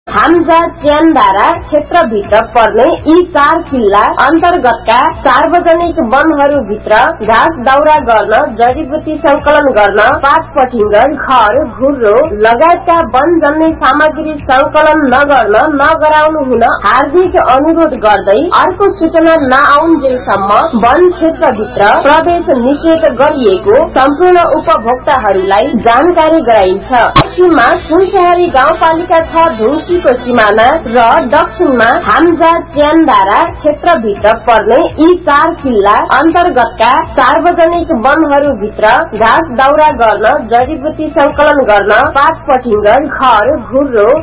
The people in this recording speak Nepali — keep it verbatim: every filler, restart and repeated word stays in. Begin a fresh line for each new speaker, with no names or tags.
हाम्जा च्यानदारा क्षेत्रभित्र पर्ने यी चार किल्ला अन्तर्गतका सार्वजनिक वनहरूभित्र घाँस दाउरा गर्न, जडीबुटी संकलन गर्न, पात पठिङ्गर, घर, घुर्रो लगायतका वनजन्य सामग्री संकलन नगर्न नगराउनु हुन हार्दिक अनुरोध गर्दै अर्को सूचना नआउन्जेलसम्म वन क्षेत्रभित्र प्रवेश निषेध गरिएको सम्पूर्ण उपभोक्ताहरूलाई जानकारी गराइन्छ। पश्चिममा सुनसहरी गाउँपालिका छ धुङ्सीको सिमाना र दक्षिणमा हाम्जा च्यानदारा क्षेत्रभित्र पर्ने यी चार किल्ला अन्तर्गतका सार्वजनिक वनहरूभित्र घाँस दाउरा गर्न, जडीबुटी संकलन गर्न, पात पठिङ्गर, घर, घुर्रो